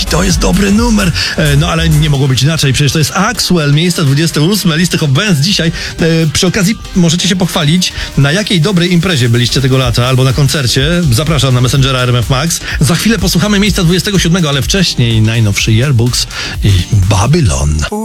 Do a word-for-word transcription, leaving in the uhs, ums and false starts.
jaki to jest dobry numer. E, no ale nie mogło być inaczej, przecież to jest Axwell, miejsce dwudzieste ósme listy Hot Bands dzisiaj. E, przy okazji możecie się pochwalić, na jakiej dobrej imprezie byliście tego lata, albo na koncercie. Zapraszam na Messengera R M F Max. Za chwilę posłuchamy miejsca dwudziestego siódmego, ale wcześniej najnowszy Yearbooks i Babylon.